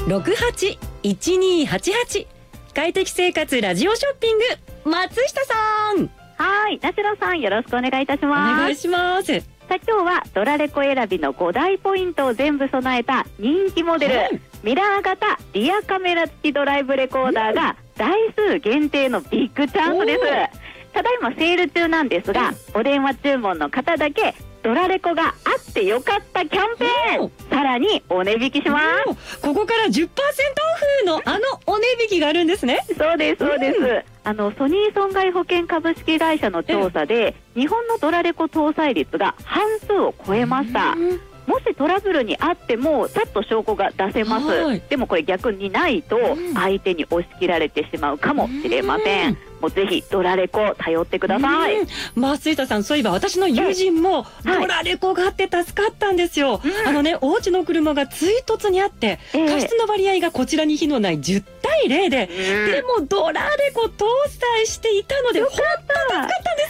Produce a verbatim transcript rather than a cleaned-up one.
ろくはちいちにはちはち。快適生活ラジオショッピング、松下さん。 はい、田代さん、よろしくお願いいたしおます。 願いします。 さあ、今日はドラレコ選びのご大ポイントを全部備えた人気モデル、はい、ミラー型リアカメラ付きドライブレコーダーが台数限定のビッグチャンスです。ただいまセール中なんですが、お電話注文の方だけドラレコがあってよかったキャンペーン、さらにお値引きします。 ここから じゅっパーセント オフのあのお値引きがあるんですね。 そうですそうです、うん、あのソニー損害保険株式会社の調査で日本のドラレコ搭載率が半数を超えました。もしトラブルにあってもさっと証拠が出せます。でもこれ逆にないと相手に押し切られてしまうかもしれません。もうぜひドラレコ頼ってください。 松下さん、そういえば私の友人もドラレコがあって助かったんですよ、はい、あのね、お家の車が追突にあって、えー、過失の割合がこちらに非のないじゅうたいゼロで、うん、でもドラレコ搭載していたので本当に助かった